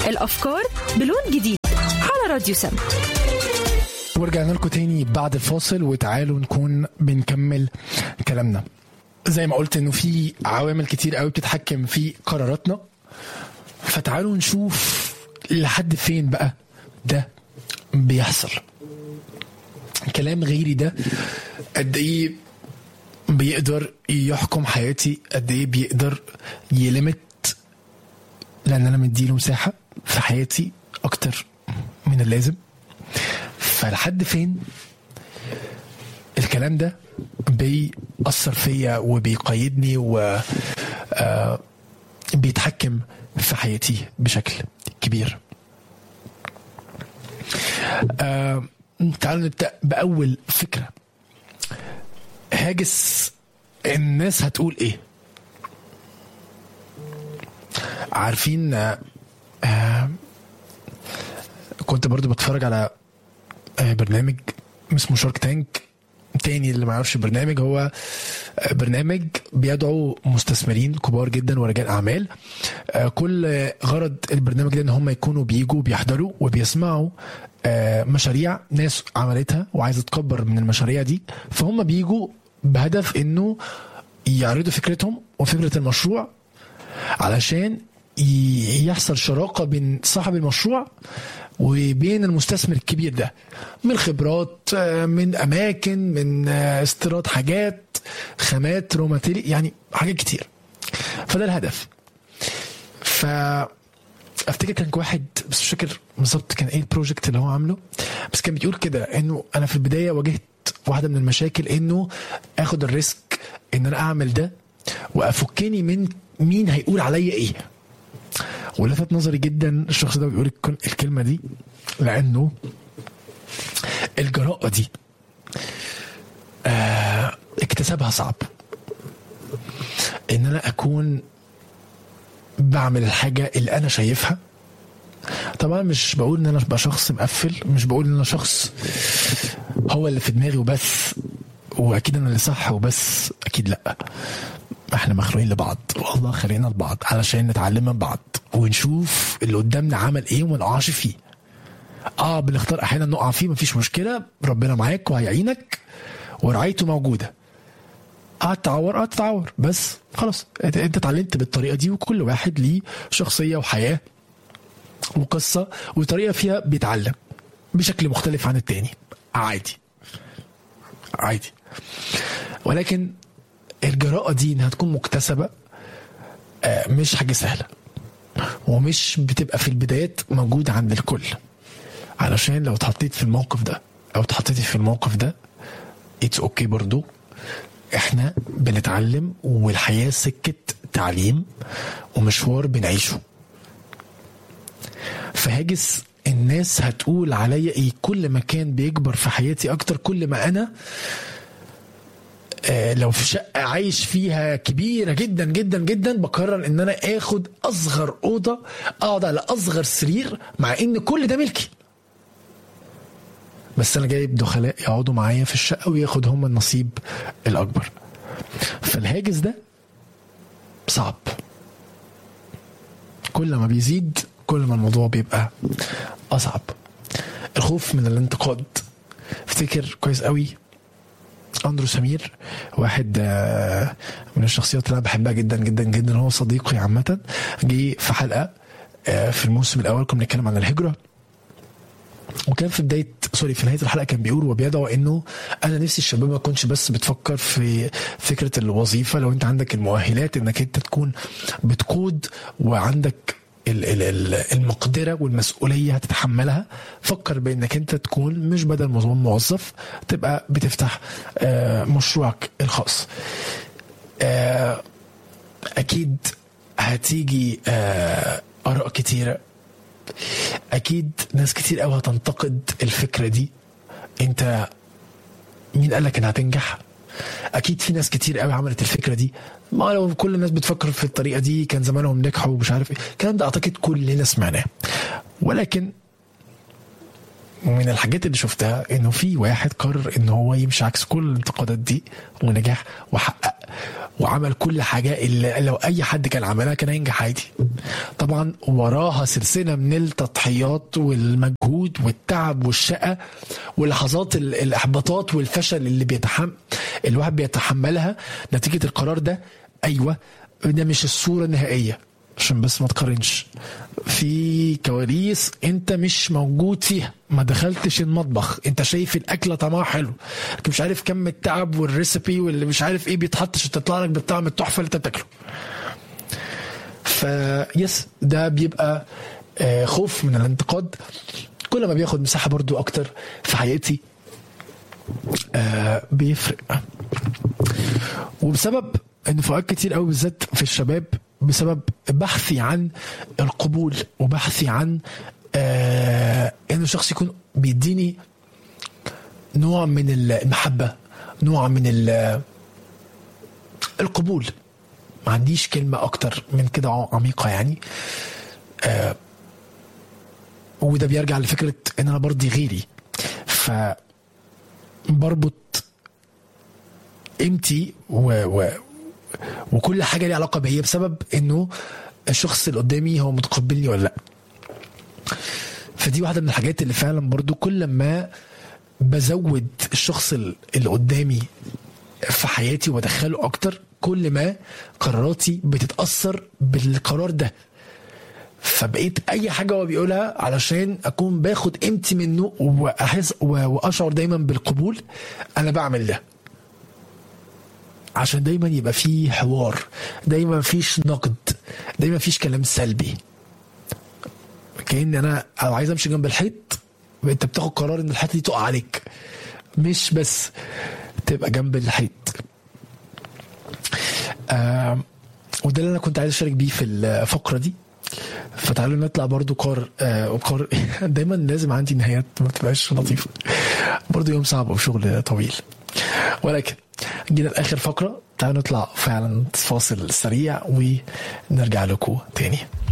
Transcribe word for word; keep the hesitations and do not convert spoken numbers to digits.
الأفكار بلون جديد على راديو سم. ورجعنا لكم تاني بعد الفاصل، وتعالوا نكون بنكمل كلامنا. زي ما قلت انه في عوامل كتير قوي بتتحكم في قراراتنا، فتعالوا نشوف لحد فين بقى ده بيحصل. كلام غيري ده قد ايه بيقدر يحكم حياتي، قد ايه بيقدر يلمت، لان انا مديله مساحة في حياتي اكتر من اللازم. فلحد فين الكلام ده بيأثر فيا وبيقيدني وبيتحكم في حياتي بشكل كبير. آه تعالوا نبدأ بأول فكرة. هاجس الناس هتقول ايه؟ عارفين آه كنت برضو بتفرج على آه برنامج اسمه شارك تانك. تاني اللي ما يعرفش برنامج، هو برنامج بيدعو مستثمرين كبار جدا ورجال اعمال. كل غرض البرنامج ده ان هم يكونوا بيجوا بيحضروا وبيسمعوا مشاريع ناس عملتها وعايزه تكبر من المشاريع دي، فهم بيجوا بهدف انه يعرضوا فكرتهم وفكره المشروع علشان يحصل شراكه بين صاحب المشروع وبين المستثمر الكبير ده، من خبرات، من اماكن، من استيراد حاجات، خامات، رو ماتيريال، يعني حاجات كتير. فده الهدف. فافتكر كان واحد بس مش فاكر بالظبط كان ايه البروجكت اللي هو عامله، بس كان بيقول كده انه انا في البدايه واجهت واحده من المشاكل انه اخد الريسك ان انا اعمل ده وافكني من مين هيقول عليا ايه. ولفت نظري جدا الشخص ده بيقول الكلمة دي، لأنه الجراءة دي آه اكتسابها صعب. ان انا اكون بعمل الحاجة اللي انا شايفها. طبعا مش بقول ان انا بقى شخص مقفل، مش بقول ان انا شخص هو اللي في دماغي وبس واكيد انا اللي صح وبس، اكيد لا. احنا مخلوقين لبعض، والله خلينا لبعض علشان نتعلم من بعض ونشوف اللي قدامنا عمل ايه وما نقعش فيه. اه بنختار احيانا نقع فيه، مفيش مشكله، ربنا معاك وهيعينك ورعايته موجوده. اه تعور اه تعور بس خلاص انت اتعلمت بالطريقه دي، وكل واحد ليه شخصيه وحياه وقصه وطريقه فيها بيتعلم بشكل مختلف عن التاني. عادي عادي. ولكن الجراءة دي انها تكون مكتسبة آه مش حاجة سهلة، ومش بتبقى في البدايات موجودة عند الكل. علشان لو اتحطيت في الموقف ده او اتحطيتي في الموقف ده اتس اوكي برضو. احنا بنتعلم والحياة سكة تعليم ومشوار بنعيشه. فهاجس الناس هتقول عليا ايه كل ما كان بيكبر في حياتي اكتر، كل ما انا آه لو في شقة عايش فيها كبيرة جدا جدا جدا بقرر ان انا اخد اصغر اوضة اقعد على اصغر سرير، مع ان كل ده ملكي، بس انا جايب دخلاء يقعدوا معايا في الشقة وياخد هم النصيب الاكبر. فالهاجس ده صعب، كل ما بيزيد كل ما الموضوع بيبقى اصعب. الخوف من الانتقاد. افتكر كويس قوي أندرو سمير، واحد من الشخصيات اللي أنا بحبها جدا جدا جدا، هو صديقي عامة. جه في حلقة في الموسم الأول كنا بنتكلم عن الهجرة، وكان في بداية سوري في نهاية الحلقة كان بيقول وبيدعو إنه أنا نفسي الشباب ما كنتش بس بتفكر في فكرة الوظيفة. لو أنت عندك المؤهلات إنك أنت تكون بتقود وعندك المقدرة والمسؤولية هتتحملها، فكر بأنك أنت تكون مش بدل موظف تبقى بتفتح مشروعك الخاص. أكيد هتيجي آراء كتيرة، أكيد ناس كتير قوي هتنتقد الفكرة دي. أنت مين قالك إنها هتنجح؟ اكيد في ناس كتير قوي عملت الفكره دي، ما لو كل الناس بتفكر في الطريقه دي كان زمانهم نجحوا ومش عارف ايه. الكلام ده اعتقد كلنا سمعناه. ولكن من الحاجات اللي شفتها انه في واحد قرر انه هو يمشي عكس كل الانتقادات دي ونجح وحقق وعمل كل حاجة اللي لو أي حد كان عملها كان هينجح عادي. طبعا وراها سلسلة من التضحيات والمجهود والتعب والشقة ولحظات الإحباطات والفشل اللي بيتحمل الواحد بيتحملها نتيجة القرار ده. أيوة ده مش الصورة النهائية عشان بس ما تقارنش، في كواليس انت مش موجود فيها، ما دخلتش المطبخ، انت شايف الاكله طعمها حلو لكن مش عارف كم التعب والريسبي واللي مش عارف ايه بيتحط عشان تطلع لك بالطعم التحفه اللي انت بتاكله. فيس ده بيبقى خوف من الانتقاد. كل ما بياخد مساحه برضو اكتر في حياتي بيفرق. وبسبب ان في اوقات كتير قوي بالذات في الشباب بسبب بحثي عن القبول وبحثي عن آه انه شخص يكون بيديني نوع من المحبة، نوع من القبول، ما عنديش كلمة اكتر من كده عميقة يعني. آه وده بيرجع لفكرة ان انا برضي غيري، فبربط قيمتي و, و وكل حاجة ليها علاقة بهي بسبب انه الشخص اللي قدامي هو متقبلني ولا لا. فدي واحدة من الحاجات اللي فعلا برضو كل ما بزود الشخص اللي قدامي في حياتي وادخله اكتر كل ما قراراتي بتتأثر بالقرار ده. فبقيت اي حاجة هو بيقولها علشان اكون باخد قيمتي منه واحس واشعر دايما بالقبول انا بعمل ده، عشان دايما يبقى فيه حوار، دايما فيش نقد، دايما فيش كلام سلبي. كأن انا او عايز امشي جنب الحيط انت بتاخد قرار ان الحيط دي تقع عليك، مش بس تبقى جنب الحيط. آه وده اللي انا كنت عايز اشارك بيه في الفقرة دي. فتعالوا نطلع برضو قار آه وقار دايما لازم عندي نهايات ما بتبقاش لطيفة، برضو يوم صعب وشغل طويل. ولكن جينا لاخر فقره، تعالوا نطلع فعلا فاصل سريع ونرجع لكم تاني.